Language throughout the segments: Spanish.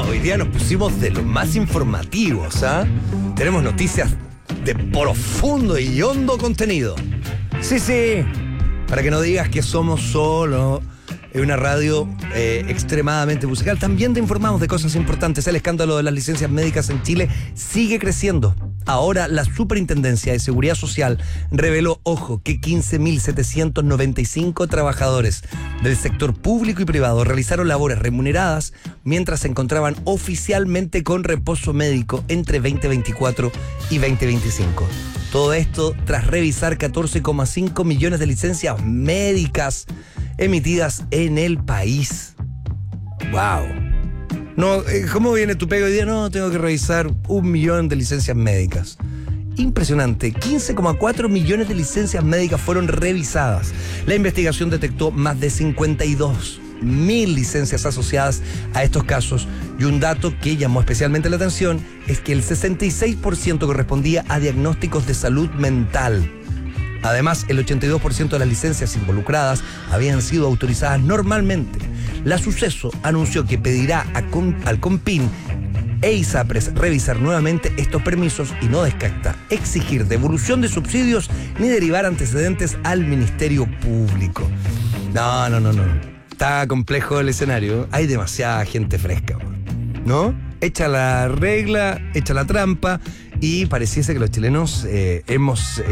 hoy día nos pusimos de los más informativos, ¿ah? Tenemos noticias de profundo y hondo contenido. Sí, para que no digas que somos solo una radio extremadamente musical. También te informamos de cosas importantes. El escándalo de las licencias médicas en Chile sigue creciendo. Ahora la Superintendencia de Seguridad Social reveló, ojo, que 15.795 trabajadores del sector público y privado realizaron labores remuneradas mientras se encontraban oficialmente con reposo médico entre 2024 y 2025. Todo esto tras revisar 14,5 millones de licencias médicas emitidas en el país. ¡Wow! No, ¿cómo viene tu pega hoy día? No, tengo que revisar 1 millón de licencias médicas. Impresionante, 15,4 millones de licencias médicas fueron revisadas. La investigación detectó más de 52.000 licencias asociadas a estos casos, y un dato que llamó especialmente la atención es que el 66% correspondía a diagnósticos de salud mental. Además, el 82% de las licencias involucradas habían sido autorizadas normalmente. La Suceso anunció que pedirá al CONPIN e ISAPRES revisar nuevamente estos permisos y no descarta exigir devolución de subsidios ni derivar antecedentes al Ministerio Público. No. Está complejo el escenario. Hay demasiada gente fresca, ¿no? Echa la regla, echa la trampa, y pareciese que los chilenos hemos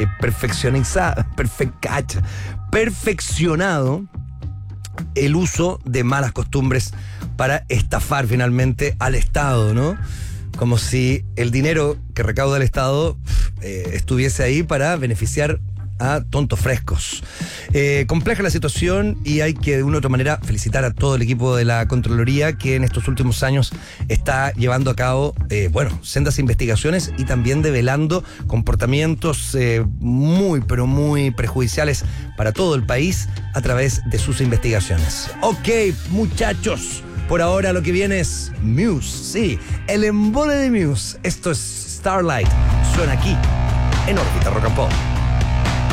perfeccionado el uso de malas costumbres para estafar finalmente al Estado, ¿no? Como si el dinero que recauda el Estado estuviese ahí para beneficiar a tontos frescos. Compleja la situación, y hay que de una u otra manera felicitar a todo el equipo de la Contraloría, que en estos últimos años está llevando a cabo sendas investigaciones y también develando comportamientos muy perjudiciales para todo el país a través de sus investigaciones. Ok, muchachos, por ahora lo que viene es Muse, sí, el embole de Muse. Esto es Starlight, suena aquí en Órbita Rock and Pop.